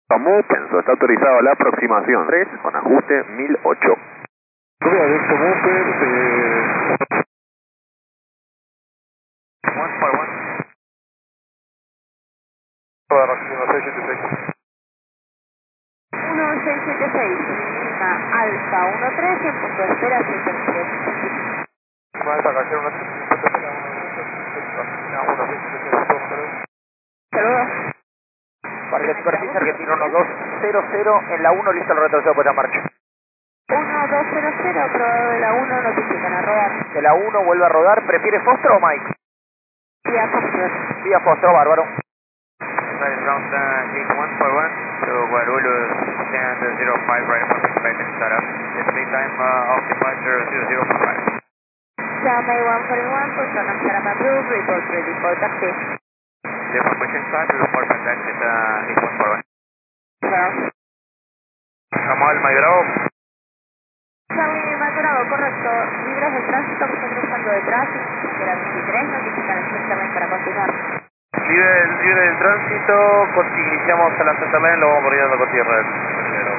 Muy tenso, está autorizado la aproximación 3 con ajuste 1008. Adesto Moped, 141. para 1676. 1676, Lima Alfa 13 en punto de espera 73. Alfa Cajero 1 Saludos. Parque superficie Argentino 1200 en la 1, listo el retroceso puesta en marcha. 1200, aprobado de la 1, notifican a rodar. De la 1 vuelve a rodar, ¿prefiere Foster o Mike? Vía Foster. Vía Foster, bárbaro. Ground 8141 to Guarulhos, stand 05 right for expected startup. Display time of departure 0045. Llama 141, puesto on Sarama Blue, report ready for taxi. The information start to report contact with 8141. Claro. Jamal Maigrao. Charlie Maldonado, correcto. Libres de tránsito que está cruzando detrás. Era 23, notifican el certamen para continuar. Libre del tránsito, iniciamos el asentamiento, lo vamos coordinando con tierra.